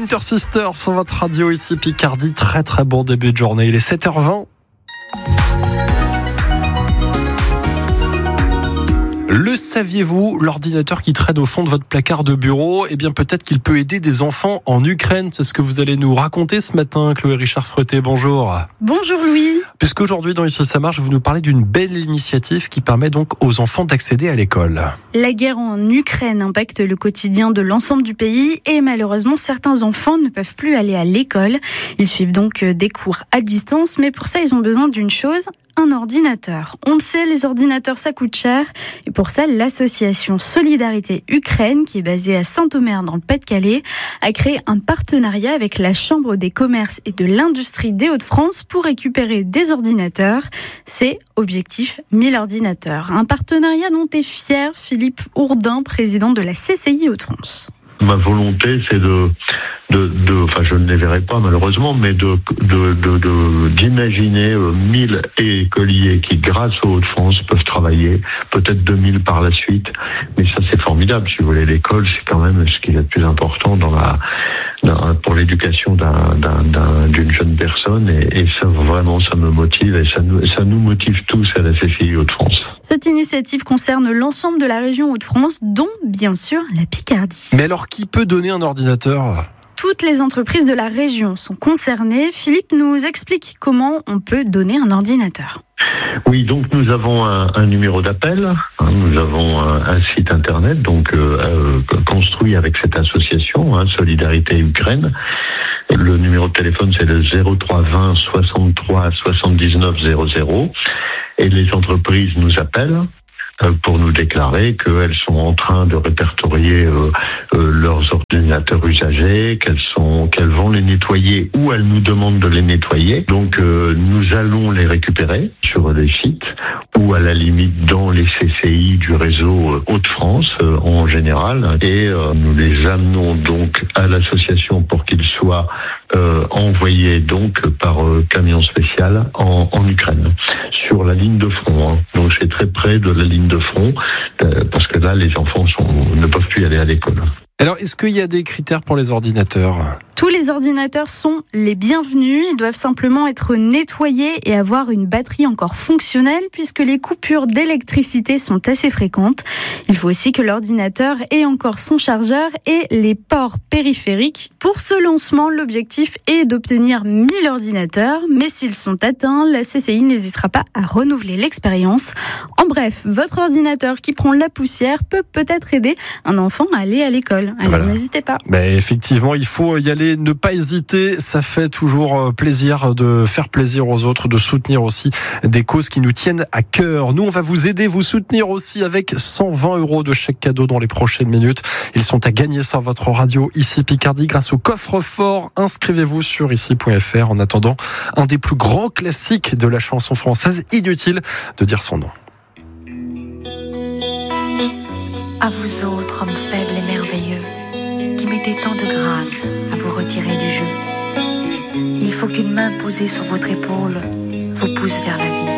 Winter Sister sur votre radio ici Picardie. Très très bon début de journée. Il est 7h20. Le saviez-vous, l'ordinateur qui traîne au fond de votre placard de bureau, eh bien peut-être qu'il peut aider des enfants en Ukraine. C'est ce que vous allez nous raconter ce matin, Chloé Richard-Freté. Bonjour. Bonjour Louis. Puisqu'aujourd'hui dans Ici ça marche, vous nous parlez d'une belle initiative qui permet donc aux enfants d'accéder à l'école. La guerre en Ukraine impacte le quotidien de l'ensemble du pays et malheureusement certains enfants ne peuvent plus aller à l'école. Ils suivent donc des cours à distance, mais pour ça ils ont besoin d'une chose, un ordinateur. On le sait, les ordinateurs ça coûte cher et pour ça l'association Solidarité Ukraine, qui est basée à Saint-Omer dans le Pas-de-Calais, a créé un partenariat avec la Chambre des commerces et de l'industrie des Hauts-de-France pour récupérer des ordinateurs. C'est objectif 1000 ordinateurs. Un partenariat dont est fier Philippe Ourdin, président de la CCI Hauts-de-France. Ma volonté, c'est enfin, je ne les verrai pas malheureusement, mais d'imaginer 1000 écoliers qui, grâce aux Hauts-de-France, peuvent travailler, peut-être 2000 par la suite. Mais ça, c'est formidable. Si vous voulez, l'école, c'est quand même ce qui est le plus important pour l'éducation d'une jeune personne. Et ça, vraiment, ça me motive et ça nous motive tous à la CCI Hauts-de-France. Cette initiative concerne l'ensemble de la région Hauts-de-France, dont, bien sûr, la Picardie. Mais alors, qui peut donner un ordinateur ? Toutes les entreprises de la région sont concernées. Philippe nous explique comment on peut donner un ordinateur. Oui, donc nous avons un numéro d'appel, nous avons un site internet donc construit avec cette association, Solidarité Ukraine. Le numéro de téléphone c'est le 03 20 63 79 00 et les entreprises nous appellent pour nous déclarer qu'elles sont en train de répertorier leurs ordinateurs usagés, qu'elles vont les nettoyer ou elles nous demandent de les nettoyer. Donc nous allons les récupérer sur des sites ou à la limite dans les CCI du réseau Hauts-de-France en général et nous les amenons donc à l'association pour qu'ils soient envoyés donc par camion spécial en Ukraine sur la ligne de front. Donc c'est très près de la ligne de front parce que là les enfants ne peuvent plus aller à l'école. Alors, est-ce qu'il y a des critères pour les ordinateurs ? Tous les ordinateurs sont les bienvenus. Ils doivent simplement être nettoyés et avoir une batterie encore fonctionnelle puisque les coupures d'électricité sont assez fréquentes. Il faut aussi que l'ordinateur ait encore son chargeur et les ports périphériques. Pour ce lancement, l'objectif est d'obtenir 1000 ordinateurs, mais s'ils sont atteints, la CCI n'hésitera pas à renouveler l'expérience. En bref, votre ordinateur qui prend la poussière peut peut-être aider un enfant à aller à l'école. Alors voilà. N'hésitez pas. Effectivement, il faut y aller, ne pas hésiter. Ça fait toujours plaisir de faire plaisir aux autres, de soutenir aussi des causes qui nous tiennent à cœur. Nous, on va vous aider, vous soutenir aussi avec 120 € de chèque cadeau dans les prochaines minutes. Ils sont à gagner sur votre radio ici Picardie grâce au coffre-fort. Inscrivez-vous sur ici.fr. En attendant, un des plus grands classiques de la chanson française, inutile de dire son nom. À vous autres, hommes faibles et merveilleux, qui mettez tant de grâce à vous retirer du jeu. Il faut qu'une main posée sur votre épaule vous pousse vers la vie.